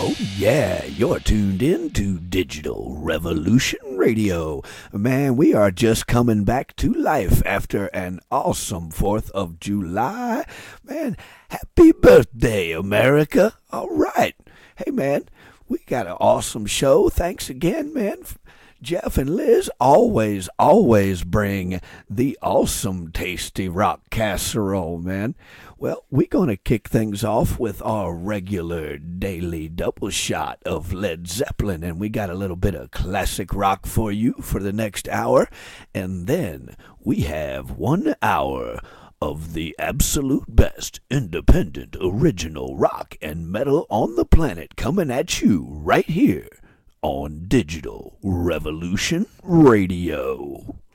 Yeah, you're tuned in to Digital Revolution Radio. Man, we are just coming back to life after an awesome 4th of July. Man, happy birthday, America. All right. Hey, man, we got an awesome show. Thanks again, man. Jeff and Liz always bring the awesome tasty rock casserole, man. Well, we're going to kick things off with our regular daily double shot of Led Zeppelin, and we got a little bit of classic rock for you for the next hour, and then we have 1 hour of the absolute best independent original rock and metal on the planet coming at you right here on Digital Revolution Radio.